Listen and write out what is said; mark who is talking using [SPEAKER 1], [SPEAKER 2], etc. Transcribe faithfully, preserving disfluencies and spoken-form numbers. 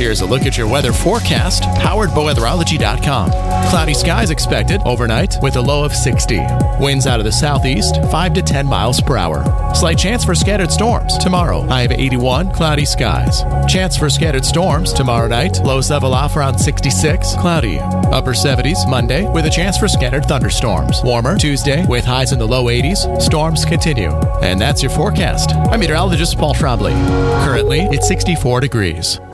[SPEAKER 1] Here's a look at your weather forecast, powered by weatherology dot com. Cloudy skies expected overnight with a low of sixty. Winds out of the southeast, five to ten miles per hour. Slight chance for scattered storms tomorrow. High of eighty-one, cloudy skies. Chance for scattered storms tomorrow night. Lows level off around sixty-six, cloudy. Upper seventies Monday with a chance for scattered thunderstorms. Warmer Tuesday with highs in the low eighties. Storms continue. And that's your forecast. I'm meteorologist Paul Trombley. Currently, it's sixty-four degrees.